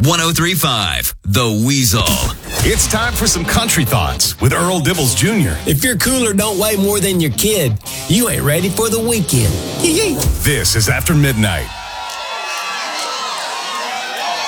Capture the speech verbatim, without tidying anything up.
one oh three point five, The Weasel. It's time for some country thoughts with Earl Dibbles Junior If your cooler don't weigh more than your kid, you ain't ready for the weekend. This is After Midnight.